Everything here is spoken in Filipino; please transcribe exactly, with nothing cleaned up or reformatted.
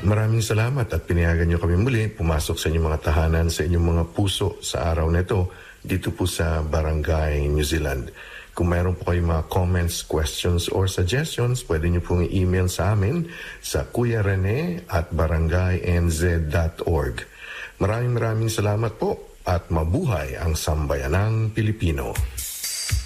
Maraming salamat at pinayagan niyo kami muli pumasok sa inyong mga tahanan, sa inyong mga puso sa araw na ito dito po sa Barangay New Zealand. Kung mayroon po kayong mga comments, questions, or suggestions, pwede niyo pong i-email sa amin sa kuyarene at barangay n z dot org. Maraming maraming salamat po at mabuhay ang sambayanang Pilipino.